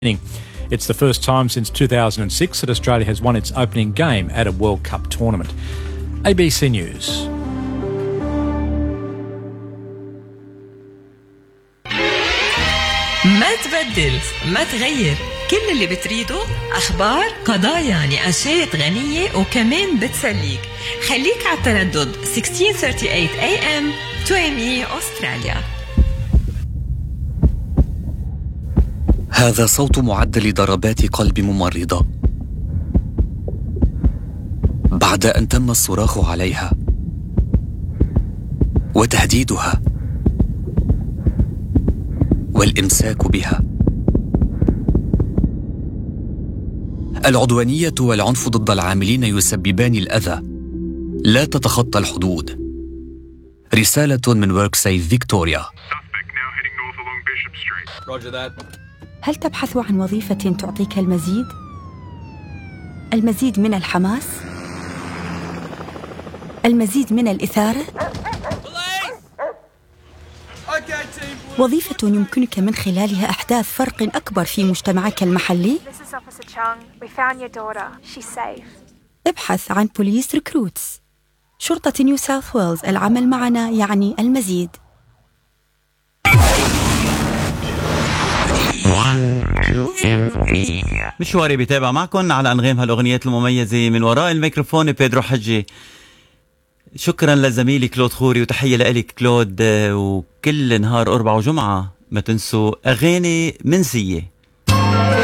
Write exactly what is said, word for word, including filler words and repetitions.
It's the first time since two thousand six that Australia has won its opening game at a World Cup tournament. A B C News. ما تبدل، ما تغير، كل اللي بتريده أخبار، قضايا، نقاشات غنية وكمان بتسليك. خليك على التردد ستة عشر ثلاثة وثلاثين إيه إم تويمي أستراليا. هذا صوت معدل ضربات قلب ممرضة بعد أن تم الصراخ عليها وتهديدها والإمساك بها. العدوانية والعنف ضد العاملين يسببان الأذى، لا تتخطى الحدود. رسالة من وركسيف فيكتوريا. هل تبحث عن وظيفة تعطيك المزيد؟ المزيد من الحماس؟ المزيد من الإثارة؟ وظيفة يمكنك من خلالها إحداث فرق أكبر في مجتمعك المحلي؟ ابحث عن بوليس ريكروتس. شرطة نيو ساوث ويلز، العمل معنا يعني المزيد. مشواري بتابع معكم على أنغام هالأغنيات المميزة. من وراء الميكروفون بيدرو حجي. شكرا لزميلي كلود خوري، وتحية لك كلود. وكل نهار أربعة وجمعة ما تنسوا أغاني منسية.